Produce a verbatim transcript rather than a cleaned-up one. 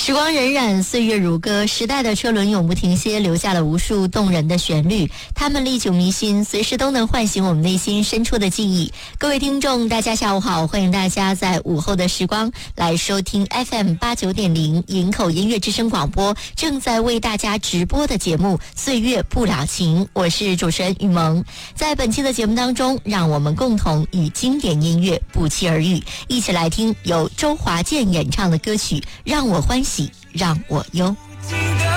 时光荏苒，岁月如歌，时代的车轮永不停歇，留下了无数动人的旋律。它们历久弥新，随时都能唤醒我们内心深处的记忆。各位听众，大家下午好，欢迎大家在午后的时光来收听 F M 八九点零营口音乐之声广播正在为大家直播的节目《岁月不了情》，我是主持人雨萌。在本期的节目当中，让我们共同与经典音乐不期而遇，一起来听由周华健演唱的歌曲《让我欢喜让我忧》。